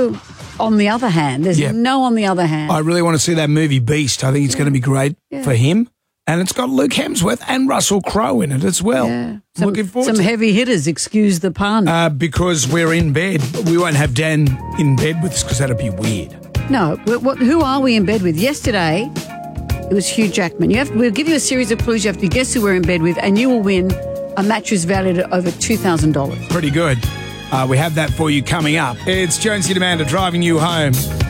no on the other hand. There's no on the other hand. I really want to see that movie Beast. I think it's going to be great for him. And it's got Luke Hemsworth and Russell Crowe in it as well. Yeah. Looking forward some to heavy hitters, excuse the pun. because we're in bed. We won't have Dan in bed with us because that'd be weird. No, who are we in bed with? Yesterday, it was Hugh Jackman. We'll give you a series of clues. You have to guess who we're in bed with, and you will win a mattress valued at over $2,000. Pretty good. We have that for you coming up. It's Jonesy and Amanda driving you home.